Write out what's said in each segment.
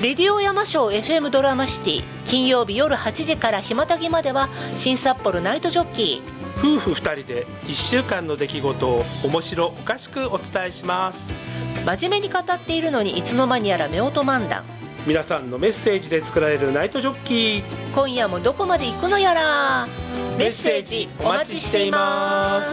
レディオ山椒 FM ドラマシティ、金曜日夜8時からひまたぎまでは新札幌ナイトジョッキー。 夫婦2人で1週間の出来事を面白おかしくお伝えします。 真面目に語っているのにいつの間にやら夫婦漫談。 皆さんのメッセージで作られるナイトジョッキー、 今夜もどこまで行くのやら。メッセージお待ちしています。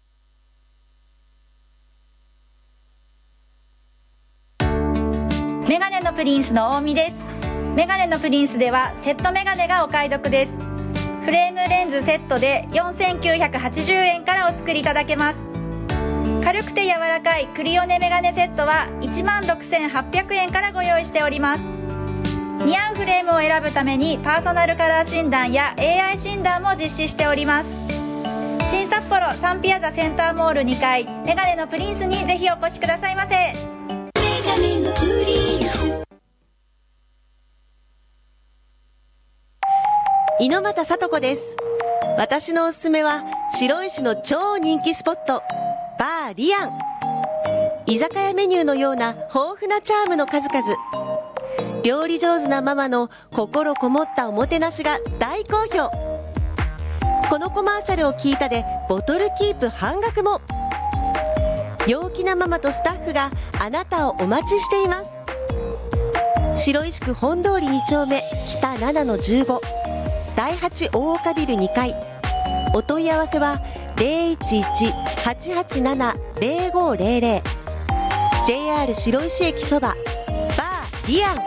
メガネのプリンスの大見です。メガネのプリンスではセットメガネがお買い得です。フレームレンズセットで4980円からお作りいただけます。軽くて柔らかいクリオネメガネセットは16,800円からご用意しております。似合うフレームを選ぶためにパーソナルカラー診断や AI 診断も実施しております。新札幌サンピアザセンターモール2階メガネのプリンスにぜひお越しくださいませ。メガネのプリンス。 猪俣さと子です。私のおすすめは白石の超人気スポットバーリアン。居酒屋メニューのような豊富なチャームの数々、料理上手なママの心こもったおもてなしが大好評。このコマーシャルを聞いたでボトルキープ半額も。陽気なママとスタッフがあなたをお待ちしています。白石区本通り2丁目北7-15第8大岡ビル2階。お問い合わせは 011-887-0500。 JR 白石駅そばバーリアン。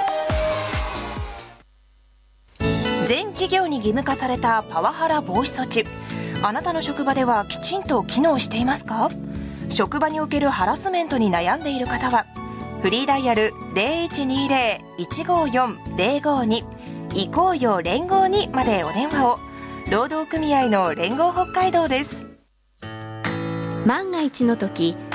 全企業に義務化されたパワハラ防止措置、あなたの職場ではきちんと機能していますか？職場におけるハラスメントに悩んでいる方はフリーダイヤル 0120-154-052 行こうよ連合にまでお電話を。労働組合の連合北海道です。 万が一の時、